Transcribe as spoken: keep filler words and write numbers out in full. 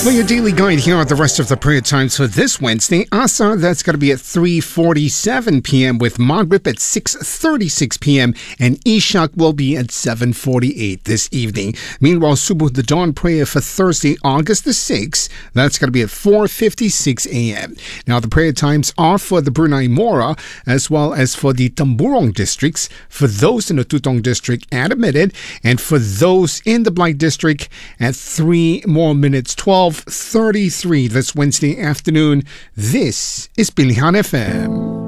For your daily guide, here are the rest of the prayer times for this Wednesday. Asa, that's going to be at three forty-seven p.m. with Maghrib at six thirty-six p.m. and Ishaq will be at seven forty-eight this evening. Meanwhile, Subuh, the dawn prayer for Thursday, August the sixth, that's going to be at four fifty-six a.m. Now, the prayer times are for the Brunei Mora as well as for the Temburong districts, for those in the Tutong district at Admitted, and for those in the Blight district at three more minutes, twelve thirty-three this Wednesday afternoon. This is Pilihan F M.